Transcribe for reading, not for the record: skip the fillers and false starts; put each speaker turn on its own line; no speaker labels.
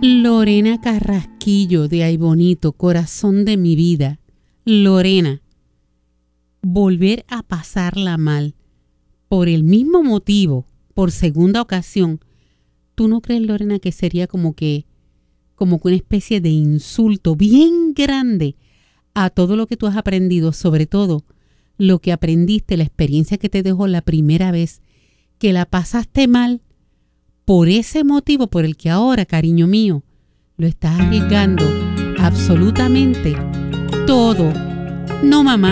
Lorena Carrasquillo de Ay Bonito, corazón de mi vida. Lorena, volver a pasarla mal por el mismo motivo, por segunda ocasión, ¿tú no crees, Lorena, que sería como que una especie de insulto bien grande a todo lo que tú has aprendido, sobre todo lo que aprendiste, la experiencia que te dejó la primera vez, que la pasaste mal por ese motivo por el que ahora, cariño mío, lo estás arriesgando absolutamente todo? No, mamá.